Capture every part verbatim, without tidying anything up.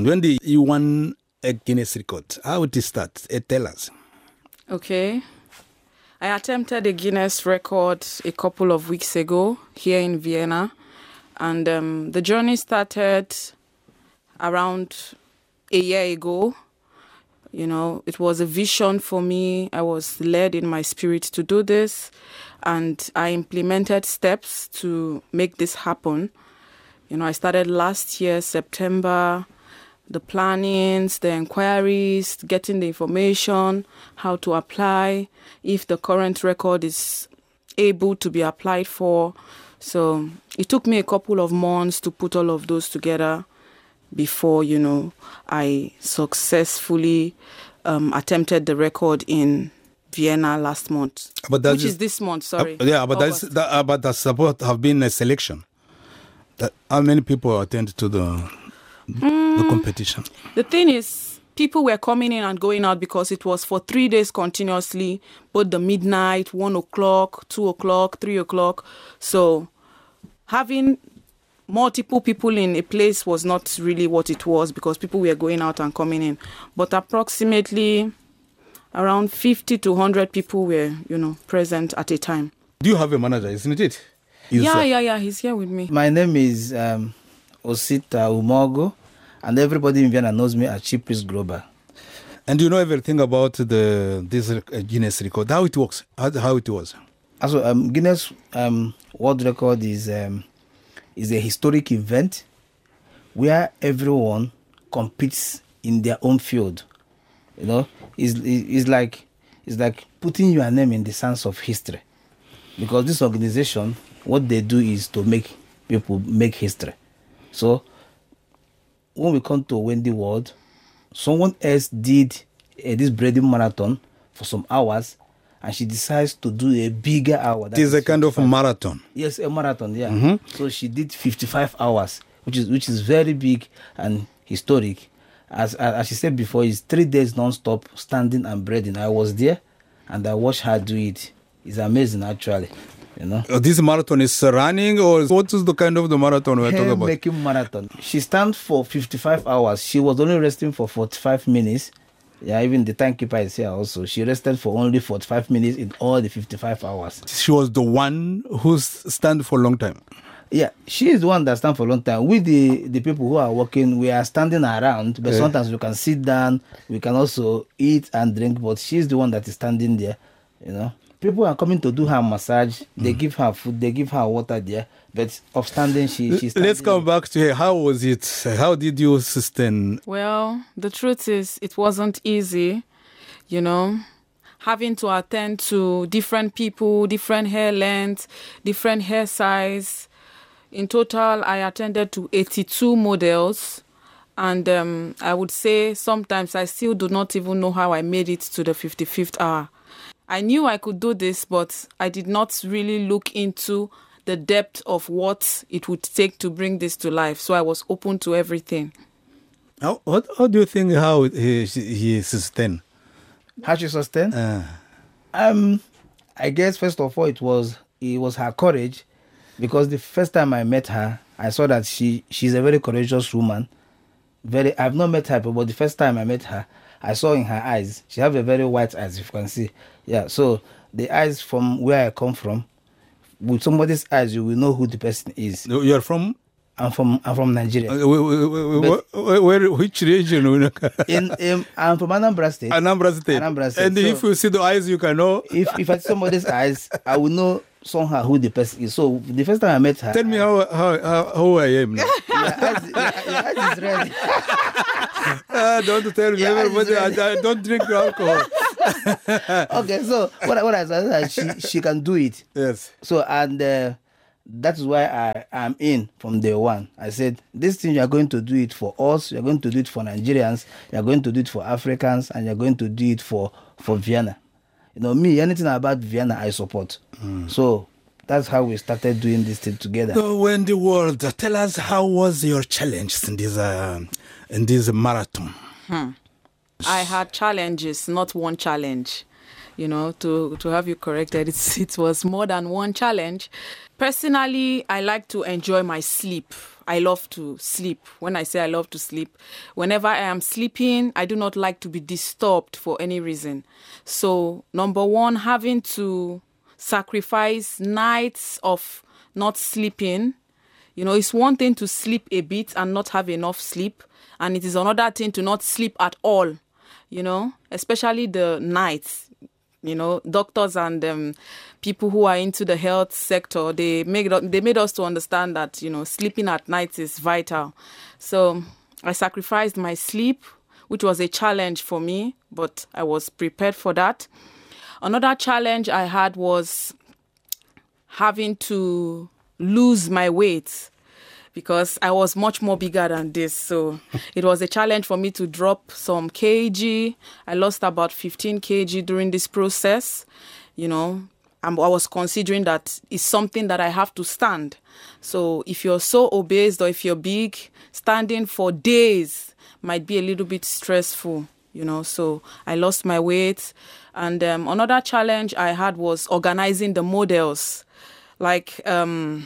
When did you won a Guinness record? How did it start? Uh, tell us. Okay. I attempted a Guinness record a couple of weeks ago here in Vienna. And um, the journey started around a year ago. You know, it was a vision for me. I was led in my spirit to do this. And I implemented steps to make this happen. You know, I started last year, September, the plannings, the inquiries, getting the information, how to apply, if the current record is able to be applied for. So it took me a couple of months to put all of those together before, you know, I successfully um, attempted the record in Vienna last month, but which is, is this month, sorry. Uh, yeah, but that's, that, uh, but that's supposed to have been a selection. That, how many people attend to the... Mm, the competition? The thing is, people were coming in and going out because it was for three days continuously, both the midnight, one o'clock, two o'clock, three o'clock. So having multiple people in a place was not really what it was because people were going out and coming in. But approximately around fifty to one hundred people were, you know, present at a time. Do you have a manager, isn't it? Is yeah, uh, yeah, yeah. He's here with me. My name is um, Osita Umogo. And everybody in Vienna knows me as Chief Priest Global. And you know everything about the this uh, Guinness record, how it works, how, how it was? Also, um, Guinness um, World Record is um, is a historic event where everyone competes in their own field. You know, it's, it's like it's like putting your name in the sands of history, because this organization, what they do is to make people make history. So when we come to Wendy World, someone else did uh, this breeding marathon for some hours, and she decides to do a bigger hour. It is a kind of a marathon. Yes, a marathon, yeah. Mm-hmm. So she did fifty-five hours, which is which is very big and historic. As as she said before, it's three days non-stop standing and breeding. I was there, and I watched her do it. It's amazing, actually. You know, uh, this marathon is running, or what is the kind of the marathon we're talking about? Making marathon. She stands for fifty-five hours. She was only resting for forty-five minutes. Yeah, even the timekeeper is here also. She rested for only forty-five minutes in all the fifty-five hours. She was the one who stand for a long time. Yeah, she is the one that stand for a long time. We, the, the people who are working, we are standing around, but yeah. Sometimes we can sit down, we can also eat and drink, but she's the one that is standing there, you know. People are coming to do her massage. They mm. give her food. They give her water there. But of standing, she, she's standing. Let's come back to her. How was it? How did you sustain? Well, the truth is, it wasn't easy, you know. Having to attend to different people, different hair lengths, different hair size. In total, I attended to eighty-two models. And um, I would say sometimes I still do not even know how I made it to the fifty-fifth hour. I knew I could do this, but I did not really look into the depth of what it would take to bring this to life. So I was open to everything. How, what, how do you think how he, he sustained? How she sustained? Uh. Um, I guess, first of all, it was it was her courage. Because the first time I met her, I saw that she she's a very courageous woman. Very, I've not met her, but the first time I met her, I saw in her eyes, she have a very white eyes, if you can see. Yeah, so the eyes from where I come from, with somebody's eyes, you will know who the person is. You're from? I'm from I'm from Nigeria. Uh, where, where, where, which region? in, in I'm from Anambra State. Anambra State. Anambra State. And so if you see the eyes, you can know. If if I see somebody's eyes, I will know somehow who the person is. So the first time I met her, tell me how how how, how I am now. Your eyes, your, your eyes is red. uh, don't tell me, everybody. I, I don't drink alcohol. Okay, so what what I said, she she can do it. Yes. So and. Uh, That's why I am in from day one. I said, this thing, you are going to do it for us, you are going to do it for Nigerians, you are going to do it for Africans, and you are going to do it for, for Vienna. You know, me, anything about Vienna, I support. Mm. So that's how we started doing this thing together. So Wendy World, tell us, how was your challenge in this, uh, in this marathon? Hmm. I had challenges, not one challenge. You know, to, to have you corrected, it, it was more than one challenge. Personally, I like to enjoy my sleep. I love to sleep. When I say I love to sleep, whenever I am sleeping, I do not like to be disturbed for any reason. So, number one, having to sacrifice nights of not sleeping. You know, it's one thing to sleep a bit and not have enough sleep. And it is another thing to not sleep at all, you know, especially the nights. You know, doctors and um, people who are into the health sector, they make they made us to understand that, you know, sleeping at night is vital. So I sacrificed my sleep, which was a challenge for me, but I was prepared for that. Another challenge I had was having to lose my weight, because I was much more bigger than this. So it was a challenge for me to drop some kg. I lost about fifteen kilograms during this process. You know, I was considering that it's something that I have to stand. So if you're so obese or if you're big, standing for days might be a little bit stressful, you know. So I lost my weight. And um, another challenge I had was organizing the models. Like... Um,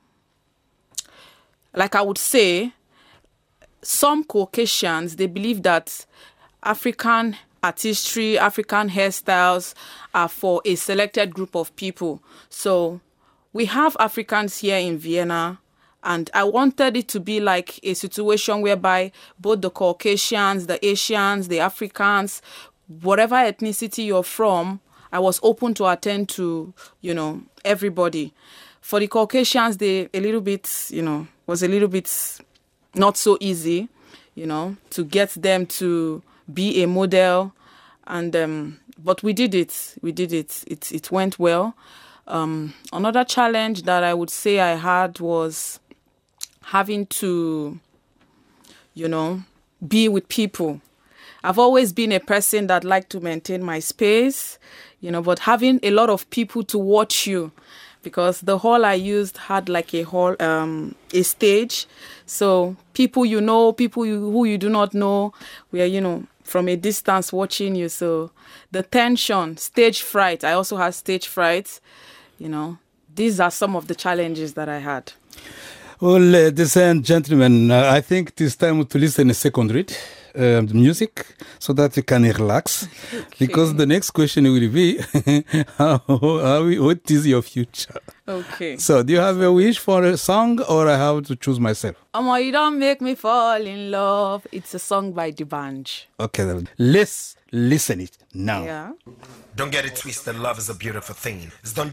Like I would say, some Caucasians, they believe that African artistry, African hairstyles are for a selected group of people. So we have Africans here in Vienna, and I wanted it to be like a situation whereby both the Caucasians, the Asians, the Africans, whatever ethnicity you're from, I was open to attend to, you know, everybody. For the Caucasians, they a little bit, you know, was a little bit not so easy, you know, to get them to be a model. And um, but we did it. We did it. It it went well. Um, another challenge that I would say I had was having to, you know, be with people. I've always been a person that liked to maintain my space, you know, but having a lot of people to watch you, because the hall I used had like a hall, um, a stage. So people you know, people you, who you do not know, we are, you know, from a distance watching you. So the tension, stage fright, I also had stage fright, you know. These are some of the challenges that I had. Well, ladies and gentlemen, uh, I think it is time to listen a second read. Uh, the music, so that you can relax, okay. Because the next question will be how, how, what is your future? Okay. So do you have a wish for a song, or I have to choose myself? Oh, you don't make me fall in love. It's a song by D'banj. Okay, then let's listen it now. Yeah. Don't get it twisted, love is a beautiful thing. It's done